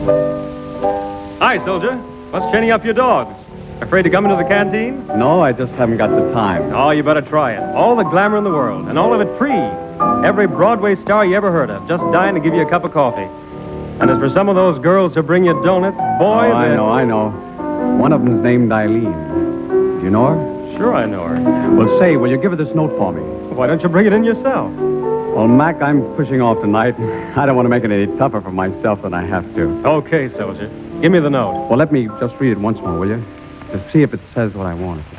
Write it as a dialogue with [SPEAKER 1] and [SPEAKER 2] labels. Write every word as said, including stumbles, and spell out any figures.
[SPEAKER 1] Hi, soldier. What's chaining up your dogs? Afraid to come into the canteen?
[SPEAKER 2] No, I just haven't got the time.
[SPEAKER 1] Oh, you better try it. All the glamour in the world, and all of it free. Every Broadway star you ever heard of, just dying to give you a cup of coffee. And as for some of those girls who bring you donuts, boy,
[SPEAKER 2] oh, I
[SPEAKER 1] they-
[SPEAKER 2] know, I know. One of them's named Eileen. Do you know her?
[SPEAKER 1] Sure I know her.
[SPEAKER 2] Well, say, will you give her this note for me?
[SPEAKER 1] Why don't you bring it in yourself?
[SPEAKER 2] Well, Mac, I'm pushing off tonight. I don't want to make it any tougher for myself than I have to.
[SPEAKER 1] Okay, soldier. Give me the note.
[SPEAKER 2] Well, let me just read it once more, will you? To see if it says what I want it to.